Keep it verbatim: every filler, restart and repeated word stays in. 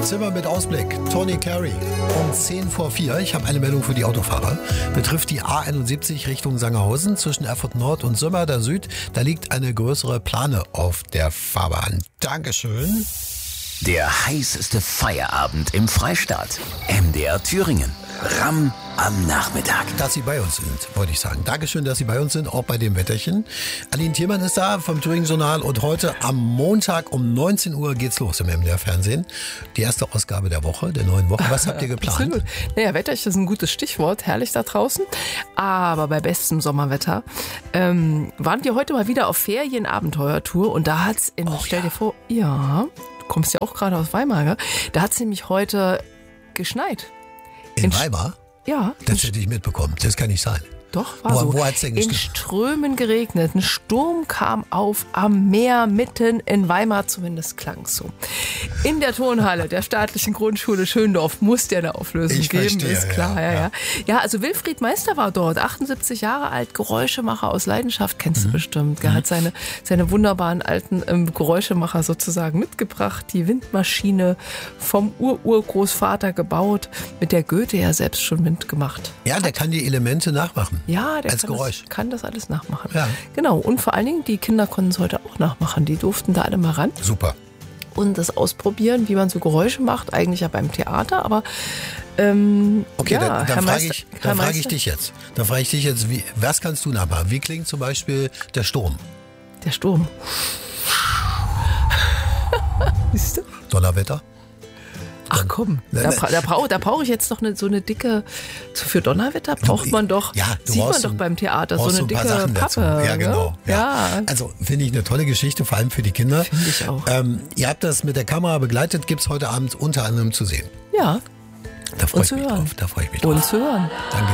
Zimmer mit Ausblick. Tony Carey. Um zehn vor vier. Ich habe eine Meldung für die Autofahrer. Betrifft die A einundsiebzig Richtung Sangerhausen zwischen Erfurt Nord und Sömmerda Süd. Da liegt eine größere Plane auf der Fahrbahn. Dankeschön. Der heißeste Feierabend im Freistaat. M D R Thüringen. Ramm am Nachmittag. Dass Sie bei uns sind, wollte ich sagen. Dankeschön, dass Sie bei uns sind, auch bei dem Wetterchen. Aline Thiermann ist da vom Thüringen Journal und heute am Montag um neunzehn Uhr geht's los im M D R Fernsehen. Die erste Ausgabe der Woche, der neuen Woche. Was habt ihr geplant? Absolut. Naja, Wetterchen ist ein gutes Stichwort. Herrlich da draußen. Aber bei bestem Sommerwetter ähm, waren wir heute mal wieder auf Ferienabenteuertour und da hat's in, oh, stell dir ja. vor, ja, du kommst ja auch gerade aus Weimar, gell? Da hat's nämlich heute geschneit. In, in Weimar? Ja. Das hätte ich mitbekommen. Das kann nicht sein. Doch, war wo, so. Wo hat's denn in Strömen geregnet. Ein Sturm kam auf am Meer mitten in Weimar, zumindest klang es so. In der Turnhalle der staatlichen Grundschule Schöndorf muss ja eine Auflösung ich geben, verstehe, ist klar. Ja, ja, ja. Ja. ja, also Wilfried Meister war dort, achtundsiebzig Jahre alt, Geräuschemacher aus Leidenschaft, kennst du mhm. bestimmt. Er mhm. hat seine, seine wunderbaren alten ähm, Geräuschemacher sozusagen mitgebracht, die Windmaschine vom Ur-Urgroßvater gebaut, mit der Goethe ja selbst schon Wind gemacht. Ja, der kann die Elemente nachmachen. Ja, der als kann, Geräusch. Das, kann das alles nachmachen. Ja. Genau, und vor allen Dingen, die Kinder konnten es heute auch nachmachen. Die durften da alle mal ran. Super. Und das ausprobieren, wie man so Geräusche macht, eigentlich ja beim Theater, aber ähm, okay, ja, dann, dann frage Meister, ich, dann frage ich dich jetzt. Dann frage ich dich jetzt, wie, was kannst du nachmachen? Wie klingt zum Beispiel der Sturm? Der Sturm. Siehst du? Donnerwetter? Ach komm, da, bra da brauche da brauch ich jetzt noch eine, so eine dicke, für Donnerwetter braucht man doch, ja, sieht man doch beim Theater, so eine so ein dicke Sachen Pappe. dazu. Ja, genau. Ja. Ja. Also finde ich eine tolle Geschichte, vor allem für die Kinder. Finde ich auch. Ähm, ihr habt das mit der Kamera begleitet, gibt es heute Abend unter anderem zu sehen. Ja. Da freue Und ich zu mich hören. drauf. Da freue ich mich drauf. Und zu hören. Danke.